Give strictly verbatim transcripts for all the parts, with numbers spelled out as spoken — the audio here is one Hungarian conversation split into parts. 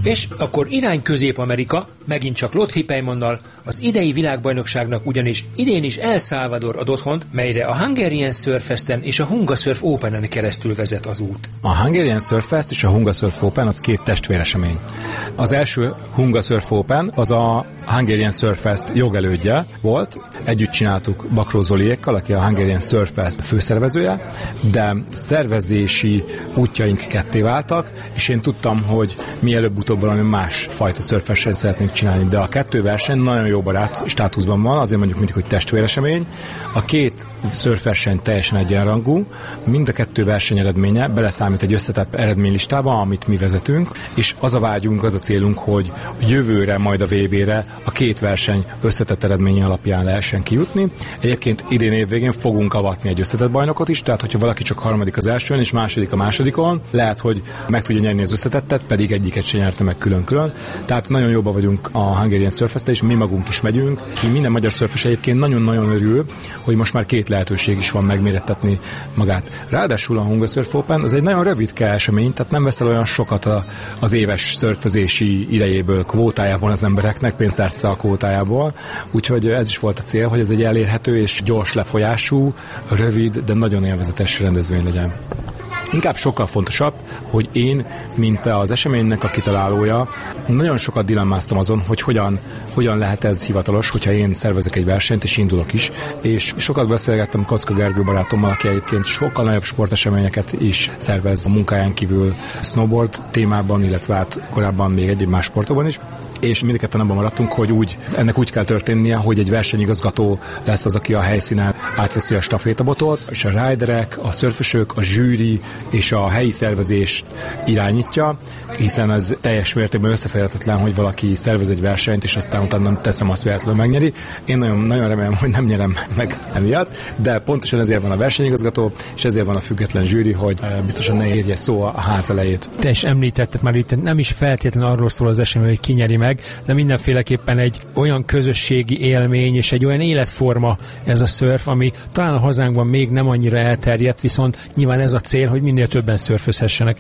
És akkor irány Közép-Amerika, megint csak Lotfi Pejmannal, az idei világbajnokságnak ugyanis idén is El Salvador ad otthont, melyre a Hungarian Surf Festen és a Hunga Surf Openen keresztül vezet az út. A Hungarian Surf Fest és a Hunga Surf Open az két testvéresemény. Az első Hunga Surf Open az a Hungarian Surf Fest jogelődje volt. Együtt csináltuk Bakró Zoliékkal, aki a Hungarian Surf Fest főszervezője, de szervezési útjaink ketté váltak, és én tudtam, hogy mi előbb-utóbb valami más fajta szörfversenyt szeretnénk csinálni, de a kettő verseny nagyon jó barát státuszban van, azért mondjuk mindig, hogy testvéresemény. A két szörfverseny teljesen egyenrangú, mind a kettő verseny eredménye beleszámít egy összetett eredménylistába, amit mi vezetünk, és az a vágyunk, az a célunk, hogy jövőre, majd a vé bére a két verseny összetett eredménye alapján lehessen kijutni. Egyébként idén évvégén fogunk avatni egy összetett bajnokot is, tehát hogyha valaki csak harmadik az elsőn és második a másodikon, lehet, hogy meg tudja nyerni az összetettet, pedig egyiket se nyerte meg külön-külön. Tehát nagyon jobban vagyunk a Hungarian Surf Festre, és mi magunk is megyünk. Ki minden magyar szörfös egyébként nagyon-nagyon örül, hogy most már két lehetőség is van megmérettetni magát. Ráadásul a Hunga Surf Open az egy nagyon rövidke esemény, tehát nem veszel olyan sokat a, az éves szörfözési idejéből, kvótájából az embereknek, pénztárca a kvótájából, úgyhogy ez is volt a cél, hogy ez egy elérhető és gyors lefolyású, rövid, de nagyon élvezetes rendezvény legyen. Inkább sokkal fontosabb, hogy én, mint az eseménynek a kitalálója, nagyon sokat dilemmáztam azon, hogy hogyan, hogyan lehet ez hivatalos, hogyha én szervezek egy versenyt, és indulok is. És sokat beszélgettem Kocka Gergő barátommal, aki egyébként sokkal nagyobb sporteseményeket is szervez a munkáján kívül snowboard témában, illetve hát korábban még egy más sportokban is. És mindketten abban maradtunk, hogy úgy, ennek úgy kell történnie, hogy egy versenyigazgató lesz az, aki a helyszínen átveszi a stafétabotot, és a riderek, a szörfösök, a zsűri és a helyi szervezést irányítja, hiszen ez teljes mértékben összeférhetetlen, hogy valaki szervez egy versenyt, és aztán utána nem teszem azt véletlenül megnyeri. Én nagyon, nagyon remélem, hogy nem nyerem meg emiatt, de pontosan ezért van a versenyigazgató, és ezért van a független zsűri, hogy biztosan ne érje szó a ház elejét. Te is említetted már itt, nem is feltétlenül arról szól az esemény, hogy ki nyeri meg, de mindenféleképpen egy olyan közösségi élmény és egy olyan életforma ez a szörf, ami talán a hazánkban még nem annyira elterjedt, viszont nyilván ez a cél, hogy minél többen szörfözhessenek.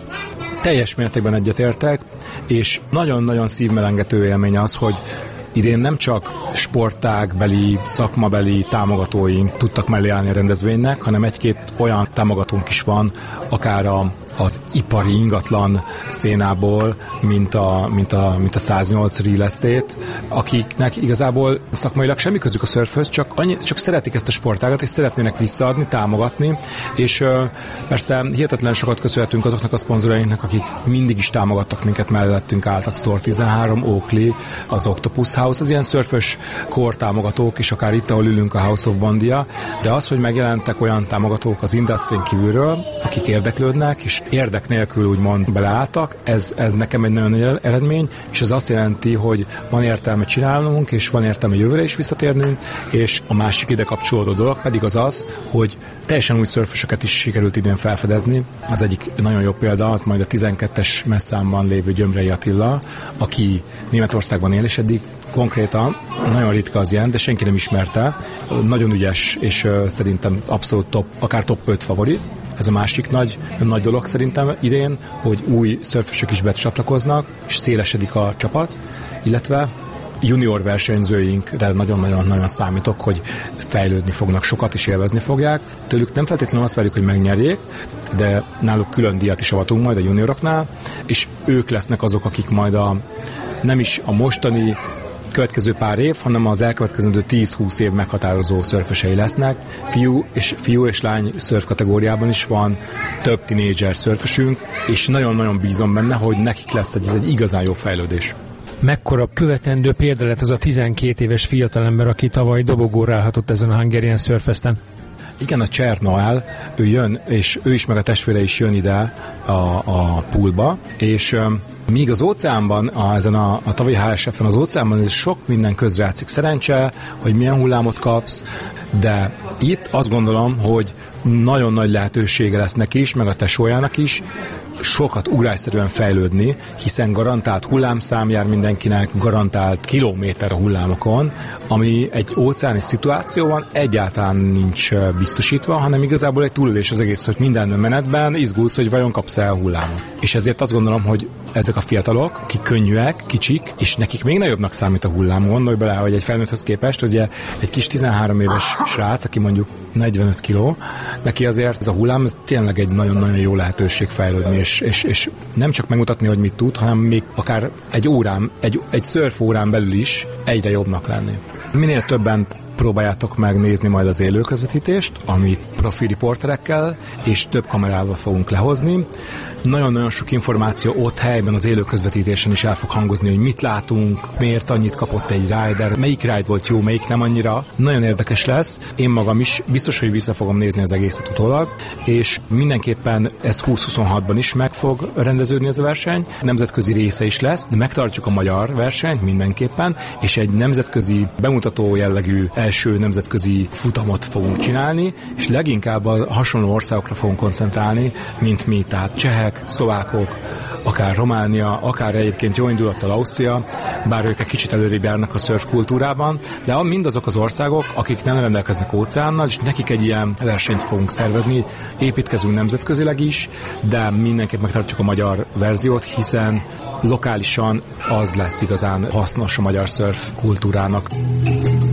Teljes mértékben egyetértek, és nagyon-nagyon szívmelengető élmény az, hogy idén nem csak sportágbeli, szakmabeli támogatóink tudtak mellé állni a rendezvénynek, hanem egy-két olyan támogatónk is van, akár a az ipari ingatlan szénából, mint a, mint a, mint a száznyolc Real Estate, akiknek igazából szakmailag semmi közük a szörfhöz, csak, annyi, csak szeretik ezt a sportágat, és szeretnének visszaadni, támogatni, és uh, persze hihetetlen sokat köszönhetünk azoknak a szponzorainknak, akik mindig is támogattak minket, mellettünk álltak, Store tizenhárom, Oakley, az Octopus House, az ilyen szörfös kor támogatók, és akár itt, ahol ülünk, a House of Bondia, de az, hogy megjelentek olyan támogatók az industry kívülről, akik érdeklődnek, és érdek nélkül úgymond beleálltak, ez, ez nekem egy nagyon nagy eredmény, és ez azt jelenti, hogy van értelme csinálnunk, és van értelme jövőre is visszatérnünk, és a másik ide kapcsolódó dolog pedig az az, hogy teljesen új szörfösöket is sikerült idén felfedezni. Az egyik nagyon jó példa, majd a tizenkettes messzámban lévő Gyömrei Attila, aki Németországban él, és eddig konkrétan nagyon ritka az ilyen, de senki nem ismerte. Nagyon ügyes, és uh, szerintem abszolút top, akár top öt favorit. Ez a másik nagy, nagy dolog szerintem idén, hogy új szörfösök is becsatlakoznak, és szélesedik a csapat, illetve junior versenyzőinkre nagyon-nagyon-nagyon számítok, hogy fejlődni fognak, sokat is élvezni fogják. Tőlük nem feltétlenül azt várjuk, hogy megnyerjék, de náluk külön díjat is avatunk majd a junioroknál, és ők lesznek azok, akik majd a, nem is a mostani következő pár év, hanem az elkövetkezendő tíz-húsz év meghatározó szörfösei lesznek. Fiú és, fiú és lány szörf kategóriában is van több tinédzser szörfösünk, és nagyon-nagyon bízom benne, hogy nekik lesz ez egy igazán jó fejlődés. Mekkora követendő példa lett ez a tizenkét éves fiatalember, aki tavaly dobogóra állhatott ezen a Hungarian Surf Festen? Igen, a Cser Noel, ő jön, és ő is meg a testvére is jön ide a, a poolba, és um, míg az óceánban, a, ezen a, a tavalyi há es ef-en az óceánban ez sok minden közrejátszik, szerencse, hogy milyen hullámot kapsz, de itt azt gondolom, hogy nagyon nagy lehetősége lesz neki is, meg a tesójának is, sokat ugrásszerűen fejlődni, hiszen garantált hullámszám jár mindenkinek, garantált kilométer a hullámokon, ami egy óceáni szituációban egyáltalán nincs biztosítva, hanem igazából egy túlélés az egész, hogy minden menetben izgulsz, hogy vajon kapsz el hullámot. És ezért azt gondolom, hogy ezek a fiatalok, akik könnyűek, kicsik, és nekik még nagyobbnak számít a hullám. Gondolj bele, hogy egy felnőtthöz képest, ugye egy kis tizenhárom éves srác, aki mondjuk negyvenöt kiló, neki azért ez a hullám ez tényleg egy nagyon-nagyon jó lehetőség fejlődni, és, és, és nem csak megmutatni, hogy mit tud, hanem még akár egy órán, egy, egy szörf órán belül is egyre jobbnak lenni. Minél többen próbáljátok megnézni majd az élő közvetítést, amit profi riporterekkel és több kamerával fogunk lehozni. Nagyon-nagyon sok információ ott helyben az élő közvetítésen is el fog hangozni, hogy mit látunk, miért annyit kapott egy rider, melyik ride volt jó, melyik nem annyira. Nagyon érdekes lesz. Én magam is biztos, hogy vissza fogom nézni az egészet utólag, és mindenképpen ez húsz-huszonhatban is meg fog rendeződni ez a verseny. Nemzetközi része is lesz, de megtartjuk a magyar versenyt mindenképpen, és egy nemzetközi bemutató jellegű első nemzetközi futamot fogunk csinálni, és leginkább a hasonló országokra fogunk koncentrálni, mint mi, tehát csehek, szlovákok, akár Románia, akár egyébként jó indulattal Ausztria, bár ők egy kicsit előrébb járnak a szörf kultúrában, de mindazok az országok, akik nem rendelkeznek óceánnal, és nekik egy ilyen versenyt fogunk szervezni, építkezünk nemzetközileg is, de mindenképp megtartjuk a magyar verziót, hiszen lokálisan az lesz igazán hasznos a magyar szörf kultúrának.